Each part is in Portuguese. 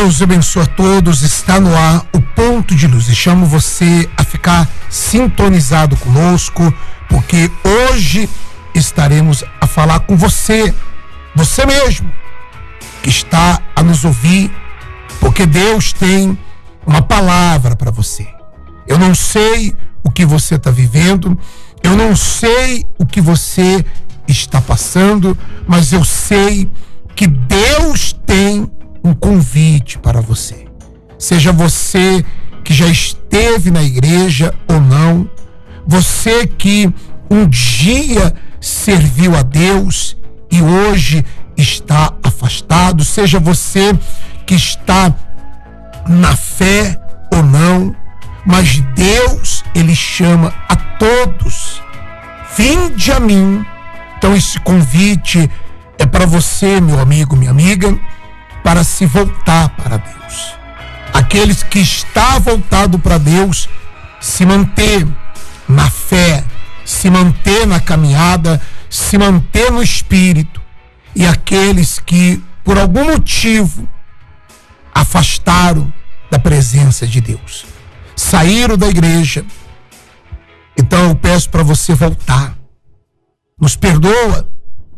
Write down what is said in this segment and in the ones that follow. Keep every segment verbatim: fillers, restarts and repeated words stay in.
Deus abençoe a todos. Está no ar o Ponto de Luz e chamo você a ficar sintonizado conosco, porque hoje estaremos a falar com você, você mesmo, que está a nos ouvir, porque Deus tem uma palavra para você. Eu não sei o que você está vivendo, eu não sei o que você está passando, mas eu sei que Deus tem um convite para você. Seja você que já esteve na igreja ou não, você que um dia serviu a Deus e hoje está afastado, seja você que está na fé ou não, mas Deus, Ele chama a todos. Vinde a mim. Então esse convite é para você, meu amigo, minha amiga, para se voltar para Deus. Aqueles que estão voltados para Deus, se manter na fé, se manter na caminhada, se manter no Espírito. E aqueles que, por algum motivo, afastaram da presença de Deus, saíram da igreja. Então eu peço para você voltar. Nos perdoa,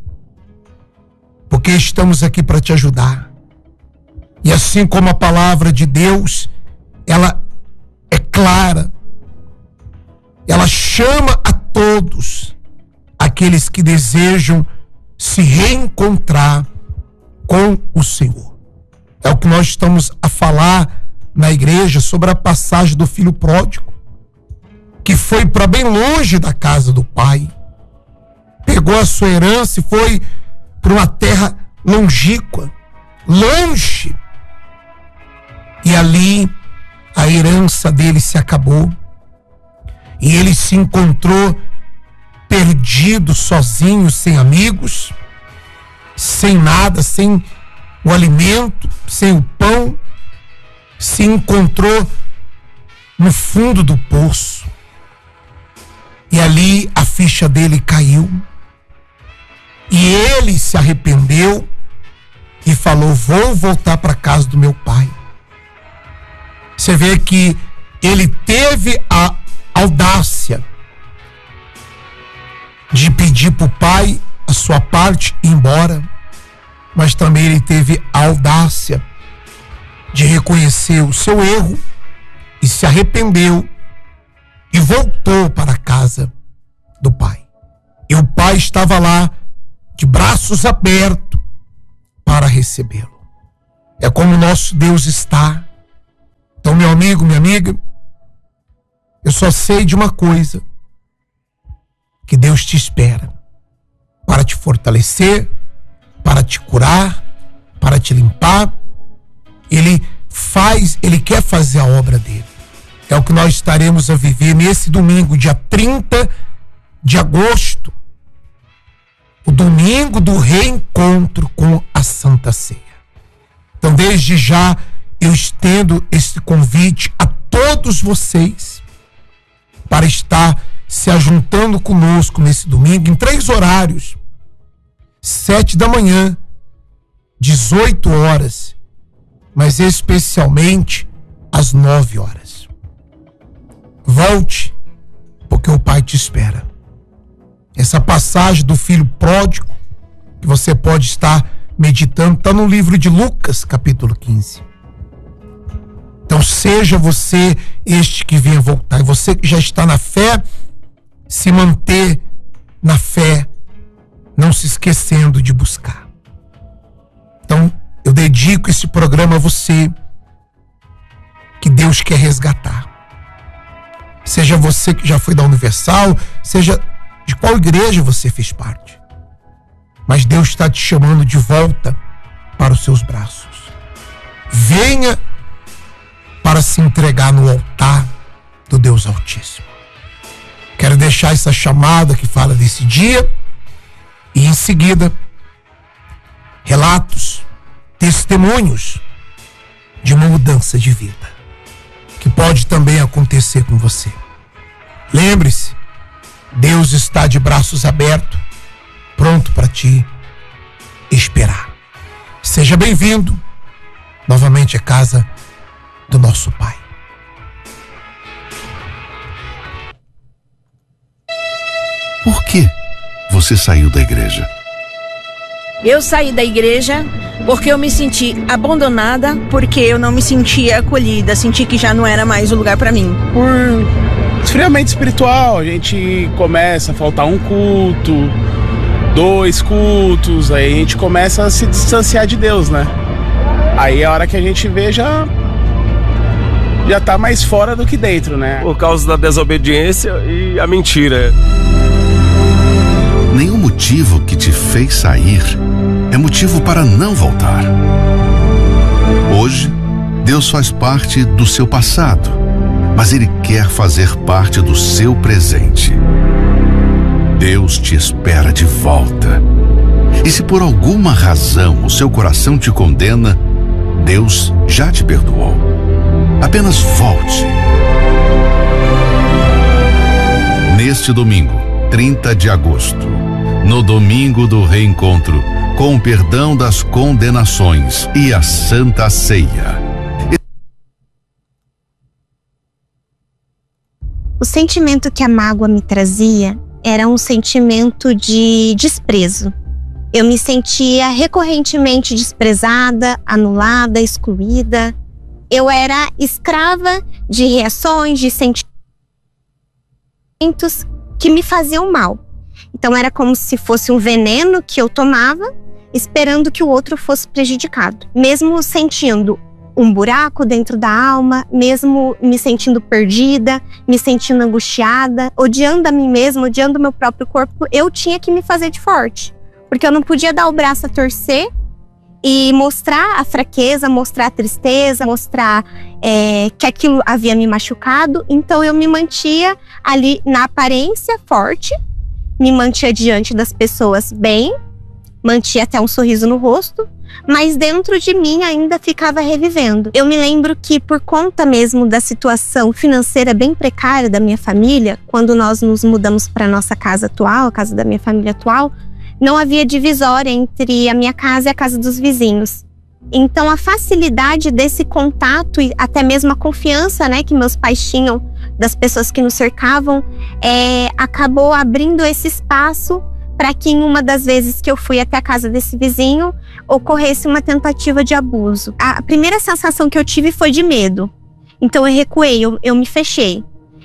porque estamos aqui para te ajudar. E assim como a palavra de Deus, ela é clara, ela chama a todos aqueles que desejam se reencontrar com o Senhor. É o que nós estamos a falar na igreja sobre a passagem do filho pródigo, que foi para bem longe da casa do pai, pegou a sua herança e foi para uma terra longínqua, longe. E ali a herança dele se acabou. E ele se encontrou perdido, sozinho, sem amigos, sem nada, sem o alimento, sem o pão. Se encontrou no fundo do poço. E ali a ficha dele caiu. E ele se arrependeu e falou: vou voltar para a casa do meu pai. Você vê que ele teve a audácia de pedir para o pai a sua parte e ir embora, mas também ele teve a audácia de reconhecer o seu erro e se arrependeu e voltou para a casa do pai. E o pai estava lá de braços abertos para recebê-lo. É como o nosso Deus está. Então, meu amigo, minha amiga, eu só sei de uma coisa: que Deus te espera para te fortalecer, para te curar, para te limpar. Ele faz, Ele quer fazer a obra dele. É o que nós estaremos a viver nesse domingo, dia trinta de agosto, o domingo do reencontro com a Santa Ceia. Então, desde já, eu estendo esse convite a todos vocês para estar se ajuntando conosco nesse domingo em três horários: sete da manhã, dezoito horas, mas especialmente às nove horas. Volte, porque o Pai te espera. Essa passagem do filho pródigo, que você pode estar meditando, está no livro de Lucas, capítulo quinze. Então seja você este que venha voltar. E você que já está na fé, se manter na fé, não se esquecendo de buscar. Então eu dedico esse programa a você, que Deus quer resgatar. Seja você que já foi da Universal, seja de qual igreja você fez parte. Mas Deus está te chamando de volta para os seus braços. Venha para se entregar no altar do Deus Altíssimo. Quero deixar essa chamada que fala desse dia e em seguida relatos, testemunhos de uma mudança de vida que pode também acontecer com você. Lembre-se, Deus está de braços abertos, pronto para te esperar. Seja bem-vindo novamente é casa do nosso Pai. Por que você saiu da igreja? Eu saí da igreja porque eu me senti abandonada, porque eu não me sentia acolhida, senti que já não era mais o lugar para mim. Por esfriamento espiritual, a gente começa a faltar um culto, dois cultos, aí a gente começa a se distanciar de Deus, né? Aí a hora que a gente vê já, já tá mais fora do que dentro, né? Por causa da desobediência e a mentira. Nenhum motivo que te fez sair é motivo para não voltar. Hoje, Deus faz parte do seu passado, mas Ele quer fazer parte do seu presente. Deus te espera de volta. E se por alguma razão o seu coração te condena, Deus já te perdoou. Apenas volte. Neste domingo, trinta de agosto, no domingo do reencontro, com o perdão das condenações e a Santa Ceia. O sentimento que a mágoa me trazia era um sentimento de desprezo. Eu me sentia recorrentemente desprezada, anulada, excluída. Eu era escrava de reações, de sentimentos que me faziam mal. Então era como se fosse um veneno que eu tomava, esperando que o outro fosse prejudicado. Mesmo sentindo um buraco dentro da alma, mesmo me sentindo perdida, me sentindo angustiada, odiando a mim mesma, odiando o meu próprio corpo, eu tinha que me fazer de forte. Porque eu não podia dar o braço a torcer e mostrar a fraqueza, mostrar a tristeza, mostrar é, que aquilo havia me machucado. Então eu me mantia ali na aparência forte, me mantia diante das pessoas bem, mantia até um sorriso no rosto, mas dentro de mim ainda ficava revivendo. Eu me lembro que por conta mesmo da situação financeira bem precária da minha família, quando nós nos mudamos para nossa casa atual, a casa da minha família atual, não havia divisória entre a minha casa e a casa dos vizinhos. Então a facilidade desse contato e até mesmo a confiança, né, que meus pais tinham das pessoas que nos cercavam, é, acabou abrindo esse espaço para que em uma das vezes que eu fui até a casa desse vizinho, ocorresse uma tentativa de abuso. A primeira sensação que eu tive foi de medo. Então eu recuei, eu, eu me fechei.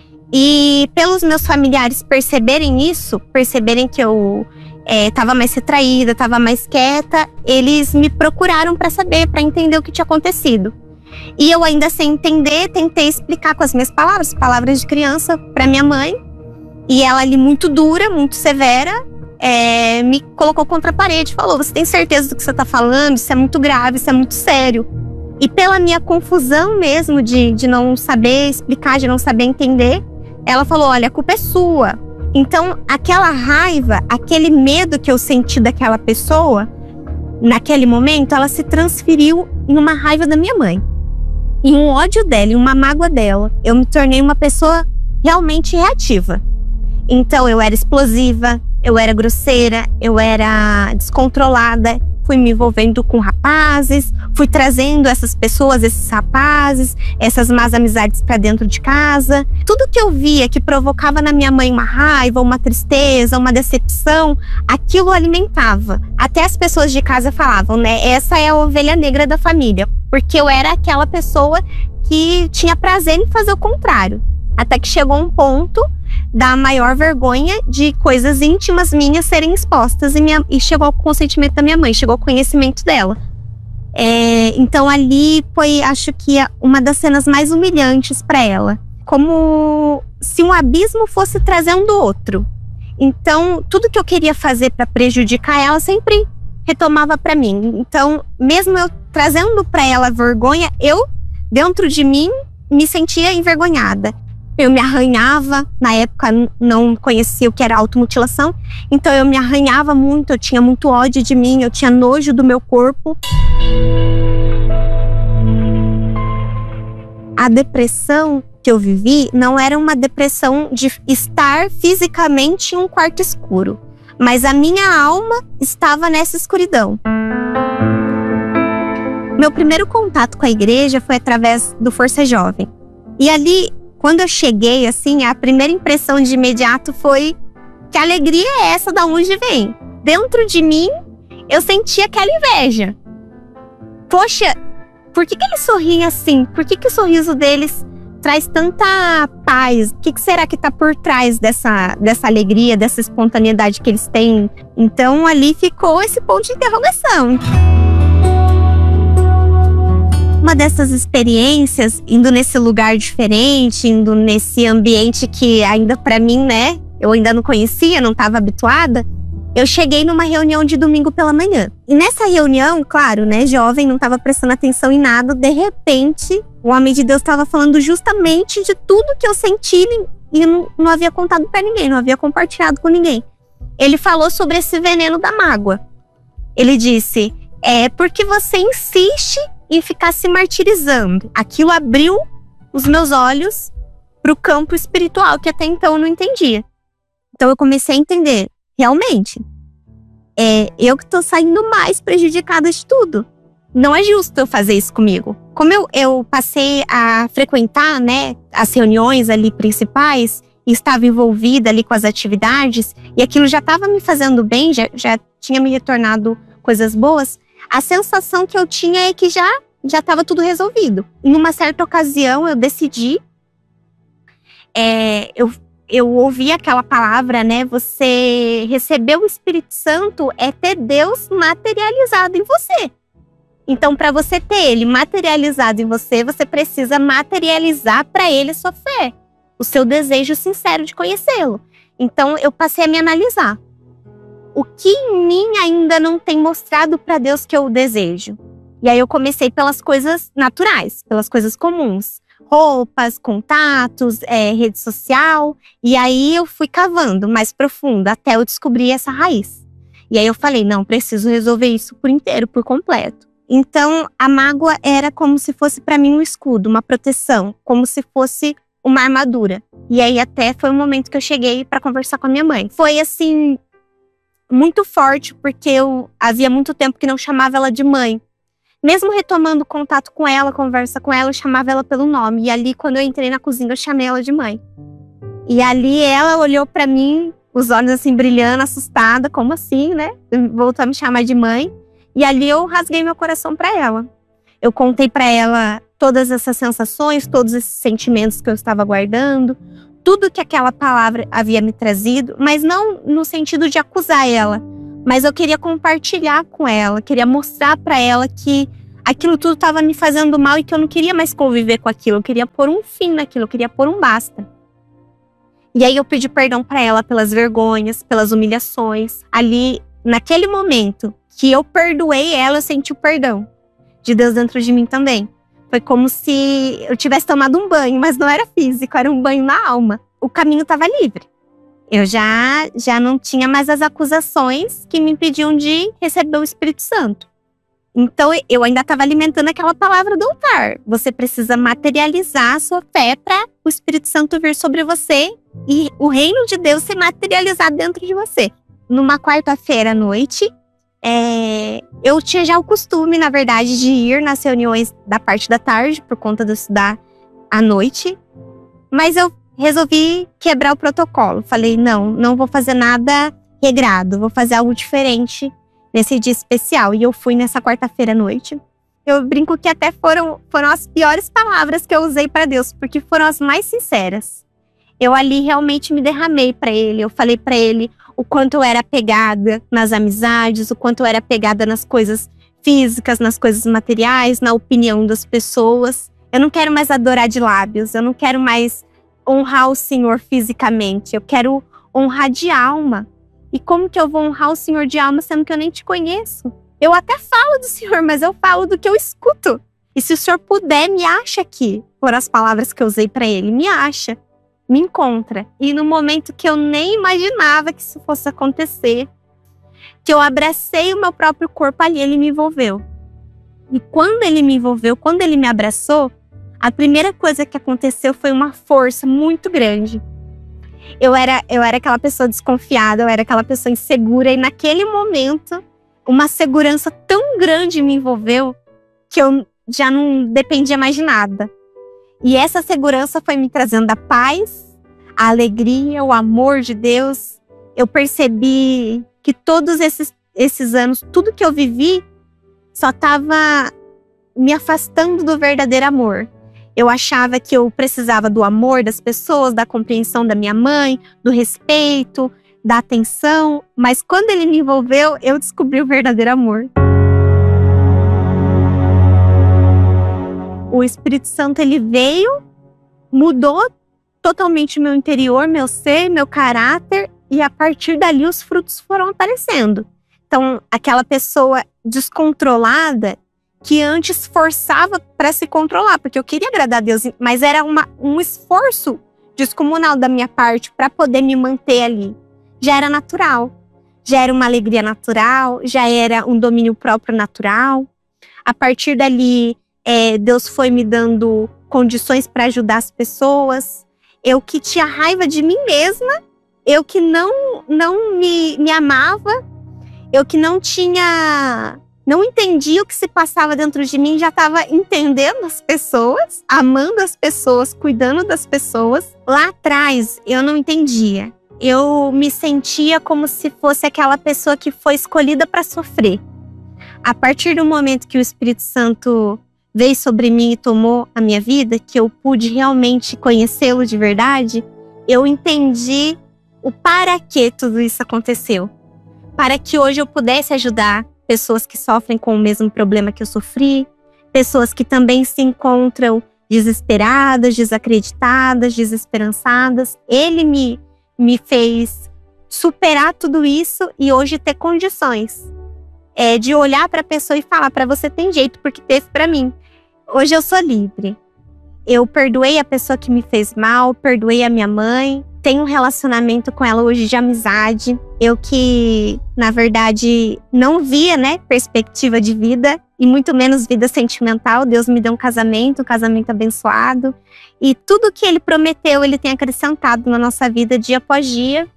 E pelos meus familiares perceberem isso, perceberem que eu estava é, mais retraída, estava mais quieta, eles me procuraram para saber, para entender o que tinha acontecido. E eu ainda sem entender, tentei explicar com as minhas palavras, palavras de criança, para minha mãe. E ela ali muito dura, muito severa, É, me colocou contra a parede, falou: você tem certeza do que você está falando? Isso é muito grave, isso é muito sério. E pela minha confusão mesmo de, de não saber explicar, de não saber entender, ela falou: olha, a culpa é sua. Então aquela raiva, aquele medo que eu senti daquela pessoa, naquele momento, ela se transferiu em uma raiva da minha mãe, em um ódio dela, em uma mágoa dela. Eu me tornei uma pessoa realmente reativa. Então eu era explosiva, eu era grosseira, eu era descontrolada, fui me envolvendo com rapazes, fui trazendo essas pessoas, esses rapazes, essas más amizades para dentro de casa. Tudo que eu via que provocava na minha mãe uma raiva, uma tristeza, uma decepção, aquilo alimentava. Até as pessoas de casa falavam, né, essa é a ovelha negra da família, porque eu era aquela pessoa que tinha prazer em fazer o contrário. Até que chegou um ponto da maior vergonha de coisas íntimas minhas serem expostas e, minha, e chegou ao consentimento da minha mãe, chegou ao conhecimento dela. É, então ali foi, acho que, uma das cenas mais humilhantes para ela. Como se um abismo fosse trazendo outro. Então tudo que eu queria fazer para prejudicar ela sempre retomava para mim. Então mesmo eu trazendo para ela vergonha, eu, dentro de mim, me sentia envergonhada. Eu me arranhava, na época não conhecia o que era automutilação, então eu me arranhava muito, eu tinha muito ódio de mim, eu tinha nojo do meu corpo. A depressão que eu vivi não era uma depressão de estar fisicamente em um quarto escuro, mas a minha alma estava nessa escuridão. Meu primeiro contato com a igreja foi através do Força Jovem. E ali, quando eu cheguei, assim, a primeira impressão de imediato foi: que alegria é essa, da onde vem? Dentro de mim, eu senti aquela inveja. Poxa, por que que eles sorriem assim? Por que que o sorriso deles traz tanta paz? O que que será que está por trás dessa, dessa alegria, dessa espontaneidade que eles têm? Então, ali ficou esse ponto de interrogação. Uma dessas experiências, indo nesse lugar diferente, indo nesse ambiente que ainda para mim, né, eu ainda não conhecia, não estava habituada, eu cheguei numa reunião de domingo pela manhã. E nessa reunião, claro, né, jovem, não estava prestando atenção em nada, de repente, o homem de Deus estava falando justamente de tudo que eu senti e não, não havia contado para ninguém, não havia compartilhado com ninguém. Ele falou sobre esse veneno da mágoa. Ele disse: é porque você insiste em ficar se martirizando. Aquilo abriu os meus olhos para o campo espiritual, que até então eu não entendia. Então eu comecei a entender, realmente, é eu que estou saindo mais prejudicada de tudo. Não é justo eu fazer isso comigo. Como eu, eu passei a frequentar, né, as reuniões ali principais, e estava envolvida ali com as atividades, e aquilo já estava me fazendo bem, já, já tinha me retornado coisas boas, a sensação que eu tinha é que já já estava tudo resolvido. Em uma certa ocasião, eu decidi, é, eu, eu ouvi aquela palavra, né? Você receber o Espírito Santo é ter Deus materializado em você. Então, para você ter ele materializado em você, você precisa materializar para ele a sua fé, o seu desejo sincero de conhecê-lo. Então, eu passei a me analisar. O que em mim ainda não tem mostrado para Deus que eu desejo? E aí eu comecei pelas coisas naturais, pelas coisas comuns. Roupas, contatos, é, rede social. E aí eu fui cavando mais profundo até eu descobrir essa raiz. E aí eu falei: não, preciso resolver isso por inteiro, por completo. Então a mágoa era como se fosse para mim um escudo, uma proteção. Como se fosse uma armadura. E aí até foi o momento que eu cheguei para conversar com a minha mãe. Foi assim, muito forte, porque eu havia muito tempo que não chamava ela de mãe. Mesmo retomando contato com ela, conversa com ela, eu chamava ela pelo nome. E ali, quando eu entrei na cozinha, eu chamei ela de mãe. E ali ela olhou pra mim, os olhos assim brilhando, assustada, como assim, né? Voltou a me chamar de mãe. E ali eu rasguei meu coração pra ela. Eu contei pra ela todas essas sensações, todos esses sentimentos que eu estava guardando, tudo que aquela palavra havia me trazido, mas não no sentido de acusar ela, mas eu queria compartilhar com ela, queria mostrar para ela que aquilo tudo estava me fazendo mal e que eu não queria mais conviver com aquilo, eu queria pôr um fim naquilo, eu queria pôr um basta. E aí eu pedi perdão para ela pelas vergonhas, pelas humilhações. Ali, naquele momento que eu perdoei ela, eu senti o perdão de Deus dentro de mim também. Foi como se eu tivesse tomado um banho, mas não era físico, era um banho na alma. O caminho estava livre. Eu já, já não tinha mais as acusações que me impediam de receber o Espírito Santo. Então eu ainda estava alimentando aquela palavra do altar. Você precisa materializar a sua fé para o Espírito Santo vir sobre você e o reino de Deus se materializar dentro de você. Numa quarta-feira à noite, é, eu tinha já o costume, na verdade, de ir nas reuniões da parte da tarde, por conta de estudar à noite. Mas eu resolvi quebrar o protocolo. Falei: não, não vou fazer nada regrado, vou fazer algo diferente nesse dia especial. E eu fui nessa quarta-feira à noite. Eu brinco que até foram, foram as piores palavras que eu usei para Deus, porque foram as mais sinceras. Eu ali realmente me derramei para Ele. Eu falei para Ele o quanto eu era apegada nas amizades, o quanto eu era apegada nas coisas físicas, nas coisas materiais, na opinião das pessoas. Eu não quero mais adorar de lábios, eu não quero mais honrar o Senhor fisicamente, eu quero honrar de alma. E como que eu vou honrar o Senhor de alma sendo que eu nem te conheço? Eu até falo do Senhor, mas eu falo do que eu escuto. E se o Senhor puder, me acha aqui, por as palavras que eu usei para Ele, me acha, me encontra. E no momento que eu nem imaginava que isso fosse acontecer, que eu abracei o meu próprio corpo ali, Ele me envolveu. E quando Ele me envolveu, quando Ele me abraçou, a primeira coisa que aconteceu foi uma força muito grande. Eu era, eu era aquela pessoa desconfiada, eu era aquela pessoa insegura, e naquele momento, uma segurança tão grande me envolveu, que eu já não dependia mais de nada. E essa segurança foi me trazendo a paz, a alegria, o amor de Deus. Eu percebi que todos esses, esses anos, tudo que eu vivi, só estava me afastando do verdadeiro amor. Eu achava que eu precisava do amor das pessoas, da compreensão da minha mãe, do respeito, da atenção. Mas quando ele me envolveu, eu descobri o verdadeiro amor. O Espírito Santo, ele veio, mudou totalmente meu interior, meu ser, meu caráter. E a partir dali os frutos foram aparecendo. Então, aquela pessoa descontrolada que antes forçava para se controlar, porque eu queria agradar a Deus, mas era uma, um esforço descomunal da minha parte para poder me manter ali. Já era natural, já era uma alegria natural, já era um domínio próprio natural. A partir dali, é, Deus foi me dando condições para ajudar as pessoas. Eu que tinha raiva de mim mesma, eu que não, não me, me amava, eu que não tinha... não entendia o que se passava dentro de mim, já estava entendendo as pessoas, amando as pessoas, cuidando das pessoas. Lá atrás, eu não entendia. Eu me sentia como se fosse aquela pessoa que foi escolhida para sofrer. A partir do momento que o Espírito Santo veio sobre mim e tomou a minha vida, que eu pude realmente conhecê-lo de verdade, eu entendi o para que tudo isso aconteceu. Para que hoje eu pudesse ajudar pessoas que sofrem com o mesmo problema que eu sofri, pessoas que também se encontram desesperadas, desacreditadas, desesperançadas. Ele me, me fez superar tudo isso e hoje ter condições é, de olhar para a pessoa e falar: para você tem jeito, porque teve para mim. Hoje eu sou livre. Eu perdoei a pessoa que me fez mal, perdoei a minha mãe, tenho um relacionamento com ela hoje de amizade. Eu que, na verdade, não via, né, perspectiva de vida e muito menos vida sentimental. Deus me deu um casamento, um casamento abençoado. E tudo que Ele prometeu, Ele tem acrescentado na nossa vida dia após dia.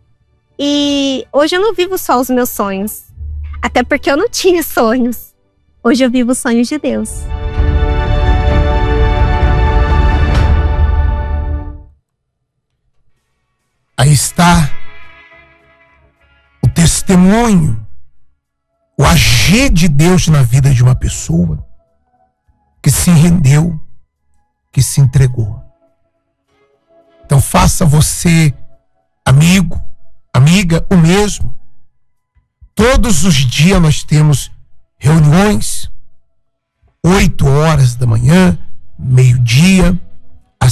E hoje eu não vivo só os meus sonhos, até porque eu não tinha sonhos. Hoje eu vivo os sonhos de Deus. Aí está o testemunho, o agir de Deus na vida de uma pessoa que se rendeu, que se entregou. Então faça você, amigo, amiga, o mesmo. Todos os dias nós temos reuniões, oito horas da manhã, meio-dia,